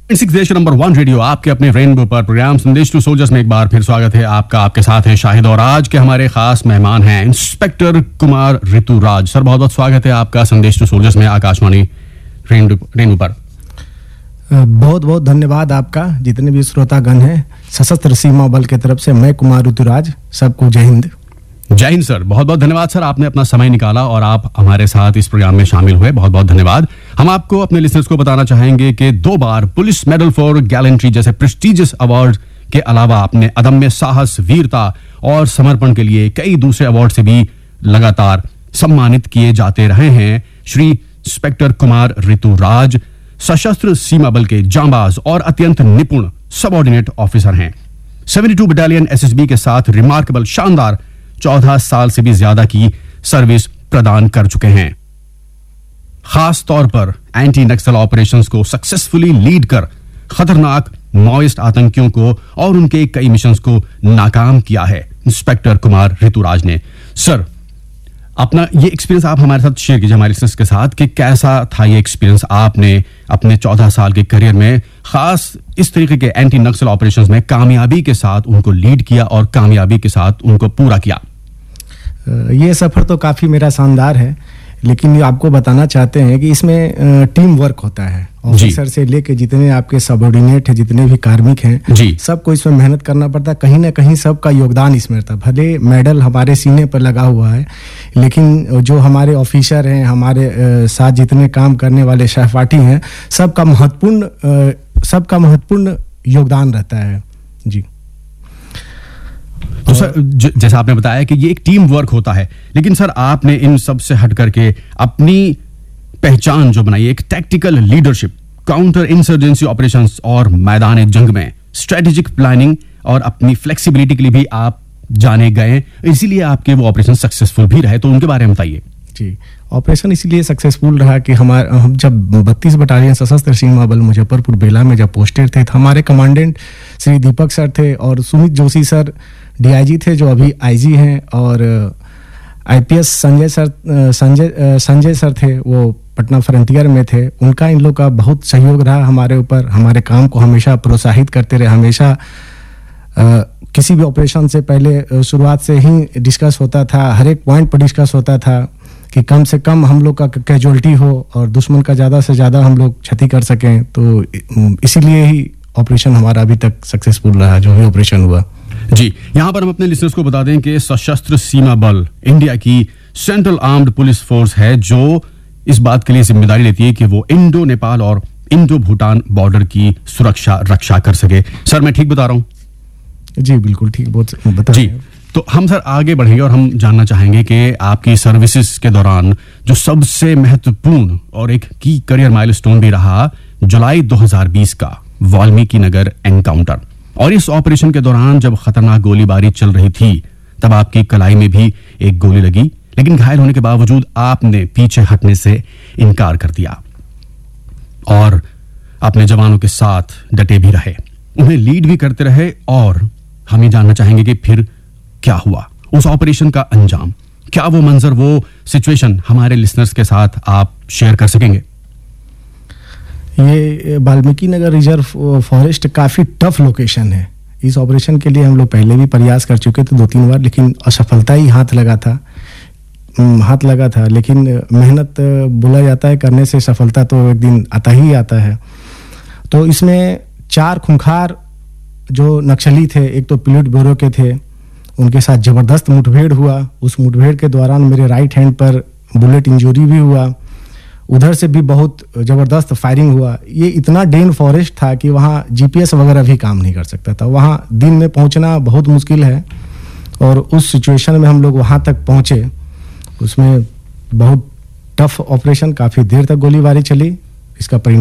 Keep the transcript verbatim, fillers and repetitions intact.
Six देश number one radio आपके अपने रेनबो पर प्रोग्राम संदेश टू सोल्जर्स में एक बार फिर स्वागत है आपका। आपके साथ है शाहिद और आज के हमारे खास मेहमान हैं इंस्पेक्टर कुमार ऋतुराज। सर बहुत बहुत स्वागत है आपका संदेश टू सोल्जर्स में आकाशवाणी रेनबो पर। बहुत बहुत धन्यवाद आपका। जितने भी श्रोतागण हैं सशस्त्र सीमा बल की तरफ से मैं कुमार ऋतुराज, सबको जय हिंद। जय हिंद सर, बहुत बहुत धन्यवाद सर, आपने अपना समय निकाला और आप हमारे साथ इस प्रोग्राम में शामिल हुए, बहुत बहुत धन्यवाद। हम आपको अपने लिसनर्स को बताना चाहेंगे कि दो बार पुलिस मेडल फॉर गैलेंट्री जैसे प्रेस्टिजियस अवार्ड के अलावा आपने अदम्य साहस, वीरता और समर्पण के लिए कई दूसरे अवार्ड से भी लगातार सम्मानित किए जाते रहे हैं। श्री इंस्पेक्टर कुमार ऋतुराज सशस्त्र सीमा बल के जांबाज और अत्यंत निपुण सबऑर्डिनेट ऑफिसर हैं। बहत्तर बटालियन एसएसबी के साथ रिमार्केबल शानदार चौदह साल से भी ज्यादा की सर्विस प्रदान कर चुके हैं। खास तौर पर एंटी नक्सल ऑपरेशंस को सक्सेसफुली लीड कर खतरनाक माओइस्ट आतंकियों को और उनके कई मिशंस को नाकाम किया है इंस्पेक्टर कुमार ऋतुराज ने। सर अपना ये एक्सपीरियंस आप हमारे साथ शेयर कीजिए, हमारे लिसनर्स के साथ, कि कैसा था ये एक्सपीरियंस आपने अपने चौदह साल के करियर में खास इस तरीके के एंटी नक्सल ऑपरेशंस में कामयाबी के साथ उनको लीड किया और कामयाबी के साथ उनको पूरा किया। ये सफर तो काफी मेरा शानदार है, लेकिन आपको बताना चाहते हैं कि इसमें टीम वर्क होता है। ऑफिसर से लेके जितने आपके सबऑर्डिनेट हैं, जितने भी कार्मिक हैं, सबको इसमें मेहनत करना पड़ता है। कहीं ना कहीं सबका योगदान इसमें रहता है। भले मेडल हमारे सीने पर लगा हुआ है, लेकिन जो हमारे ऑफिसर हैं, हमारे साथ जितने काम करने वाले सहपाठी हैं, सबका महत्वपूर्ण सबका महत्वपूर्ण योगदान रहता है। जी तो सर जैसा आपने बताया कि ये एक टीम वर्क होता है, लेकिन सर आपने इन सब से हट करके अपनी पहचान जो बनाई, एक tactical leadership, counter insurgency operations और मैदान जंग में स्ट्रेटेजिक प्लानिंग और अपनी फ्लेक्सिबिलिटी के लिए भी आप जाने गए, इसीलिए आपके वो ऑपरेशन सक्सेसफुल भी रहे, तो उनके बारे में बताइए। जी, ऑपरेशन इसीलिए सक्सेसफुल रहा कि हमारे हम जब बत्तीस बटालियन सशस्त्र सीमा बल मुजफ्फरपुर बेला में जब पोस्टेड थे, तो हमारे कमांडेंट श्री दीपक सर थे और सुमित जोशी सर डीआईजी थे जो अभी आईजी हैं, और IPS Sanjay sir Sanjay Sanjay sir थे, वो पटना फ्रंटियर में थे। उनका इन लोग का बहुत सहयोग रहा हमारे ऊपर, हमारे काम को हमेशा प्रोत्साहित करते रहे। हमेशा आ, किसी भी ऑपरेशन से पहले शुरुआत से ही डिस्कस होता था, हर एक पॉइंट पर डिस्कस होता था कि कम से कम हम लोग का कैजुअलिटी हो और दुश्मन का ज़्यादा से ज़्यादा हम लोग क्षति कर सकें। तो इसीलिए ही ऑपरेशन हमारा अभी तक सक्सेसफुल रहा, जो भी ऑपरेशन हुआ। जी, यहाँ पर हम अपने लिसनर्स को बता दें कि सशस्त्र सीमा बल इंडिया की सेंट्रल आर्म्ड पुलिस फोर्स है जो इस बात के लिए जिम्मेदारी लेती है कि वो इंडो नेपाल और इंडो भूटान बॉर्डर की सुरक्षा रक्षा कर सके। सर मैं ठीक बता रहा हूँ? जी बिल्कुल ठीक बता जी। तो हम सर आगे बढ़ेंगे और हम जानना चाहेंगे कि आपकी सर्विसेज के दौरान जो सबसे महत्वपूर्ण और एक की करियर माइलस्टोन भी रहा जुलाई दो हज़ार बीस का वाल्मीकि नगर एनकाउंटर, और इस ऑपरेशन के दौरान जब खतरनाक गोलीबारी चल रही थी तब आपकी कलाई में भी एक गोली लगी, लेकिन घायल होने के बावजूद आपने पीछे हटने से इनकार कर दिया और अपने जवानों के साथ डटे भी रहे, उन्हें लीड भी करते रहे। और हम ये जानना चाहेंगे कि फिर क्या हुआ, उस ऑपरेशन का अंजाम क्या, वो मंजर, वो सिचुएशन हमारे लिसनर्स के साथ आप शेयर कर सकेंगे? ये वाल्मीकि नगर रिजर्व फॉरेस्ट काफ़ी टफ लोकेशन है। इस ऑपरेशन के लिए हम लोग पहले भी प्रयास कर चुके थे दो तीन बार, लेकिन असफलता ही हाथ लगा था हाथ लगा था लेकिन मेहनत बोला जाता है करने से सफलता तो एक दिन आता ही आता है। तो इसमें चार खूंखार जो नक्सली थे, एक तो पिलट ब्यूरो के थे, उनके साथ ज़बरदस्त मुठभेड़ हुआ। उस मुठभेड़ के दौरान मेरे राइट हैंड पर बुलेट इंजरी भी हुआ, उधर से भी बहुत ज़बरदस्त फायरिंग हुआ। ये इतना डेन फॉरेस्ट था कि वहाँ जीपीएस वगैरह भी काम नहीं कर सकता था, वहाँ दिन में पहुँचना बहुत मुश्किल है। और उस सिचुएशन में हम लोग वहाँ तक पहुँचे, उसमें बहुत टफ ऑपरेशन, काफ़ी देर तक गोलीबारी चली। इसका परिणाम